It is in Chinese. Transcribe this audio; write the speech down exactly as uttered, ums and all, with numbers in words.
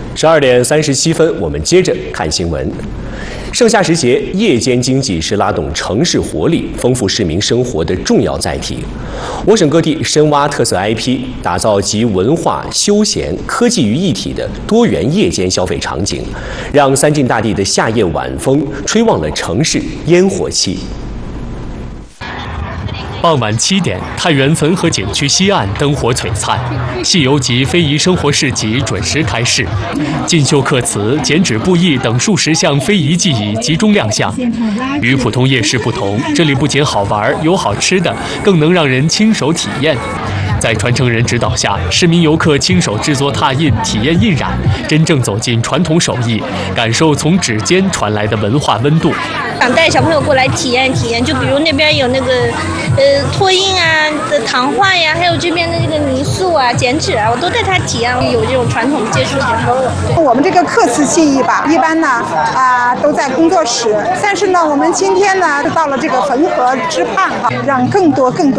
十二点三十七分，我们接着看新闻。盛夏时节，夜间经济是拉动城市活力、丰富市民生活的重要载体。我省各地深挖特色 I P， 打造集文化、休闲、科技于一体的多元夜间消费场景，让三晋大地的夏夜晚风吹旺了城市烟火气。 傍晚七点，太原汾河景区西岸灯火璀璨，戏游及非遗生活市集准时开市，锦绣刻瓷、剪纸布艺等数十项非遗技艺集中亮相。与普通夜市不同，这里不仅好玩有好吃的，更能让人亲手体验。在传承人指导下，市民游客亲手制作拓印，体验印染，真正走进传统手艺，感受从指尖传来的文化温度。 想带小朋友过来体验体验，就比如那边有那个呃拓印啊的糖画呀，还有这边的这个泥塑啊、剪纸啊，我都带他体验有这种传统接触点。 我们这个刻瓷技艺吧，一般呢啊、呃、都在工作室，但是呢，我们今天呢到了这个汾河之畔哈，让更多更多